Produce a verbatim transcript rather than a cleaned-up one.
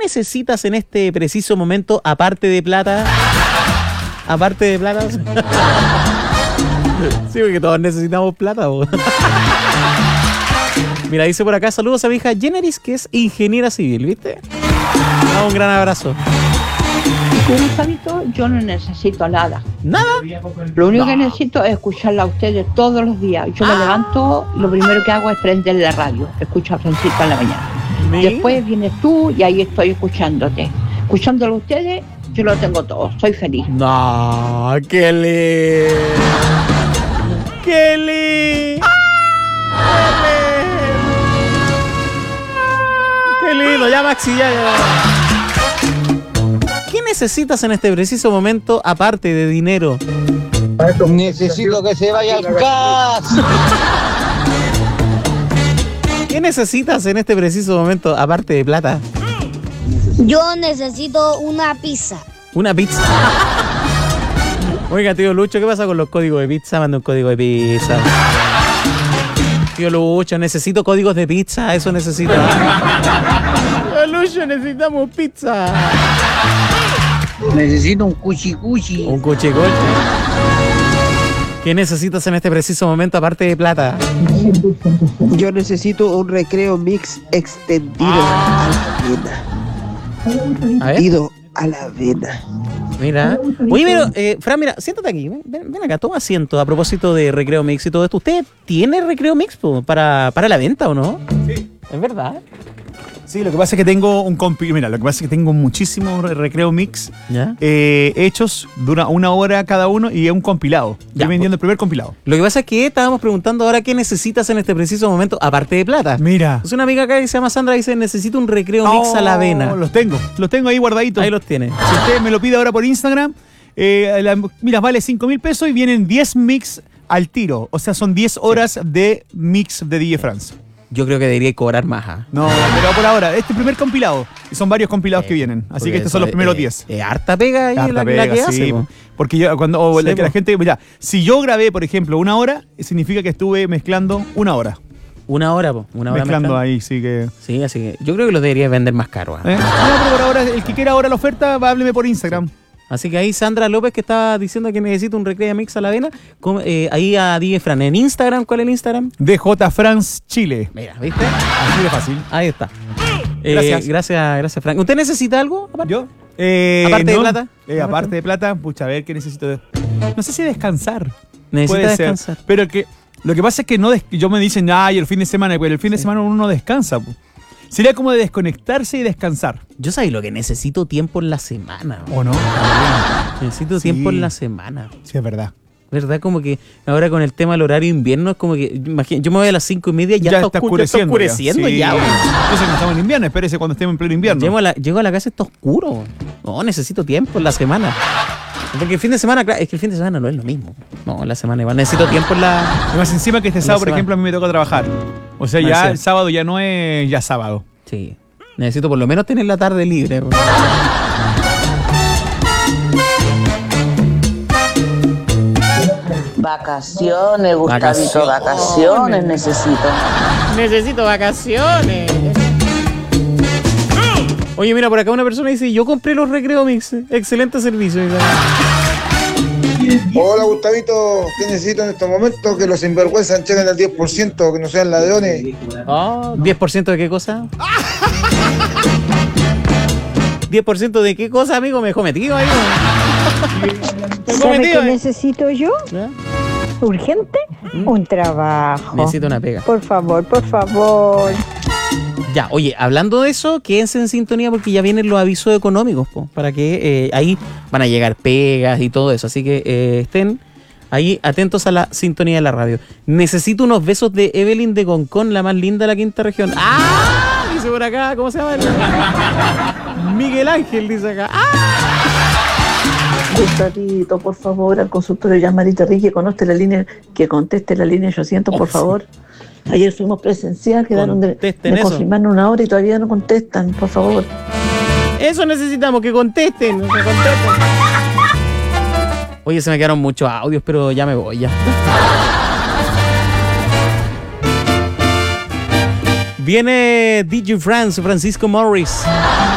necesitas en este preciso momento, aparte de plata? Aparte de plata. Sí, porque todos necesitamos plata, po. Mira, dice por acá, saludos a mi hija Generis, que es ingeniera civil, ¿viste? Un gran abrazo. Gustavito, yo no necesito nada. ¿Nada? Lo único No. que necesito es escucharla a ustedes todos los días. Yo me Ah. levanto, lo primero que hago es prender la radio. Escucho a Francisco en la mañana. Mira. Después vienes tú y ahí estoy escuchándote. Escuchándolo a ustedes, yo lo tengo todo. Soy feliz. No, qué lindo. Qué lindo. Qué lindo, ya Maxi, ya, ya. ¿Qué necesitas en este preciso momento aparte de dinero? Necesito que se vaya al gas. ¿Qué necesitas en este preciso momento aparte de plata? Yo necesito una pizza. Una pizza. Oiga, tío Lucho, ¿qué pasa con los códigos de pizza? Manda un código de pizza. Tío Lucho, necesito códigos de pizza, eso necesito. Tío Lucho, necesitamos pizza. Necesito un cuchi cuchi. Un cuchicoche. ¿Qué necesitas en este preciso momento aparte de plata? Yo necesito un recreo mix extendido Ah. a la vena. A ver. Extendido a la vena. Mira. Oye, pero, eh, Fran, mira, siéntate aquí. Ven, ven acá, toma asiento a propósito de recreo mix y todo esto. ¿Usted tiene recreo mix po, para, para la venta o no? Sí. Es verdad. Sí, lo que pasa es que tengo un compi... Mira, lo que pasa es que tengo muchísimos re- recreo mix ¿Ya? eh, hechos, dura una hora cada uno y es un compilado. Ya, Estoy vendiendo el primer compilado. Lo que pasa es que estábamos preguntando ahora qué necesitas en este preciso momento, aparte de plata. Mira. Es una amiga acá que se llama Sandra y dice, necesito un recreo mix a la avena. Los tengo, los tengo ahí guardaditos. Ahí los tiene. Si usted me lo pide ahora por Instagram, eh, la- mira, vale cinco mil pesos y vienen diez mix al tiro. O sea, son diez horas de mix de D J France. Yo creo que debería cobrar más. ¿ah? No, pero por ahora, este es el primer compilado. Y son varios compilados Eh, que vienen. Así porque que estos eso son los es- primeros eh, diez. eh, harta pega ahí Harta la, la pega, que sí, hace. Po. porque yo cuando o Sí, la, que la po. gente, ya, si yo grabé, por ejemplo, una hora, significa que estuve mezclando una hora. Una hora, po. Una hora mezclando mezclando. ahí, sí que. Sí, así que yo creo que los debería vender más caro. ¿ah? ¿eh? No, pero por ahora, el que quiera ahora la oferta, va, hábleme por Instagram. Así que ahí Sandra López, que estaba diciendo que necesita un recreo mix a la avena, com- eh, ahí a D J Fran. En Instagram, ¿cuál es el Instagram? D J France Chile. Mira, ¿viste? Así de fácil. Ahí está. Eh, Gracias. Gracias, gracias, Frank. ¿Usted necesita algo? aparte? ¿Yo? Eh, ¿Aparte de no, plata? eh, aparte de plata, pucha, a ver qué necesito. de- No sé si descansar. Necesita Puede ser. descansar. Pero que lo que pasa es que no des- yo me dicen, ay, el fin de semana, pero el fin de semana uno no descansa. Po. Sería como de desconectarse y descansar. Yo sabía lo que necesito tiempo en la semana. ¿O no? Necesito Sí. tiempo en la semana. Sí, es verdad. ¿Verdad? Como que ahora con el tema del horario de invierno es como que, imagina, yo me voy a las cinco y media y ya, está, oscu- ya está oscureciendo Sí. ya. weón. Entonces no estamos en invierno, espérese cuando estemos en pleno invierno. Llego a, la, llego a la casa y está oscuro. No, necesito tiempo en la semana. Porque el fin de semana, claro, es que el fin de semana no es lo mismo. No, en la semana igual. Necesito tiempo en la... Además, encima que este la sábado, por semana. ejemplo, a mí me toca trabajar. O sea, Ah, ya sí. el sábado ya no es ya sábado. Sí. Necesito por lo menos tener la tarde libre. weón. Vacaciones, Gustavito, Vacaciones. vacaciones necesito. Necesito vacaciones. Oye, mira, por acá una persona dice, yo compré los Recreo Mix. Excelente servicio. Hola Gustavito, ¿qué necesito en estos momentos? Que los sinvergüenzas lleguen al diez por ciento, que no sean ladrones. Oh, ¿diez por ciento de qué cosa? ¿diez por ciento de qué cosa, amigo? Me dejó metido, amigo. Me dejó ¿Sabe metido, qué eh. necesito yo? ¿Ya? ¿Urgente? Un trabajo. Necesito una pega. Por favor, por favor. Ya, oye, hablando de eso, quédense en sintonía porque ya vienen los avisos económicos, po, para que eh, ahí van a llegar pegas y todo eso. Así que eh, estén ahí atentos a la sintonía de la radio. Necesito unos besos de Evelyn de Concón, la más linda de la quinta región. ¡Ah! Dice por acá, ¿cómo se llama? Miguel Ángel dice acá. ¡Ah! Gustavito, por favor, al consultorio llamadita Ricky, que conoce la línea, que conteste la línea ochocientos, por Oh, favor. Ayer fuimos presencial, quedaron de, Contesten de eso. confirmar una hora y todavía no contestan, por favor. Eso necesitamos, que contesten, que contesten. Oye, se me quedaron muchos audios, pero ya me voy ya. Viene D J France, Francisco Morris.